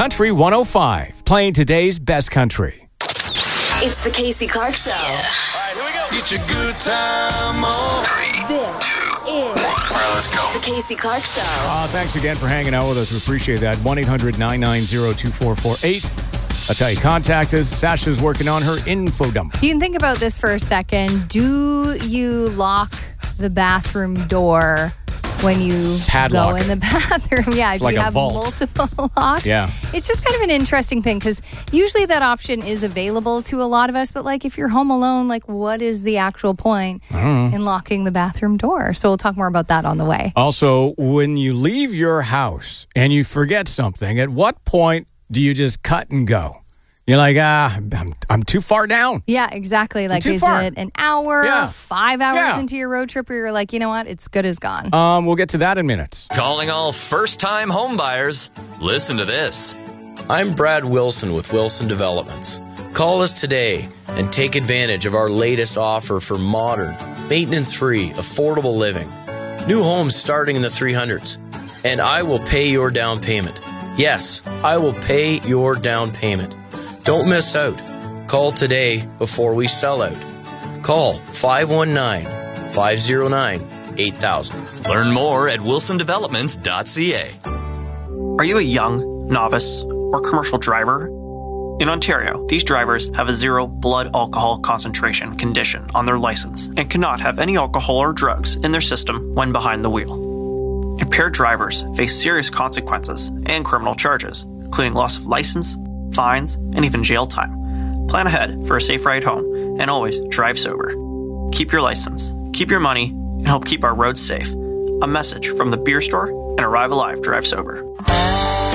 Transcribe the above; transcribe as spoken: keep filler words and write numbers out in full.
Country one oh five, playing today's best country. It's the Casey Clark Show. All right, here we go. Get your good time on. This is All right, let's go. the Casey Clark Show. Uh, thanks again for hanging out with us. We appreciate that. one eight hundred nine nine zero two four four eight. That's how you contact us. Sasha's working on her info dump. You can think about this for a second. Do you lock the bathroom door when you Padlock. go in the bathroom? Yeah, do like you a have vault. multiple locks? Yeah. It's just kind of an interesting thing because usually that option is available to a lot of us. But like if you're home alone, like what is the actual point in locking the bathroom door? So we'll talk more about that on the way. Also, when you leave your house and you forget something, at what point do you just cut and go? You're like, ah, I'm, I'm too far down. Yeah, exactly. Like, too is far. it an hour, Yeah. five hours Yeah. into your road trip where you're like, you know what? It's good as gone. Um, we'll get to that in minutes. Calling all first-time homebuyers. Listen to this. I'm Brad Wilson with Wilson Developments. Call us today and take advantage of our latest offer for modern, maintenance-free, affordable living. New homes starting in the three hundreds. And I will pay your down payment. Yes, I will pay your down payment. Don't miss out. Call today before we sell out. Call five one nine, five oh nine, eight thousand. Learn more at wilson developments dot c a. Are you a young, novice, or commercial driver? In Ontario, these drivers have a zero blood alcohol concentration condition on their license and cannot have any alcohol or drugs in their system when behind the wheel. Impaired drivers face serious consequences and criminal charges, including loss of license, fines, and even jail time. Plan ahead for a safe ride home and always drive sober. Keep your license, keep your money, and help keep our roads safe. A message from the beer store and Arrive Alive Drive Sober.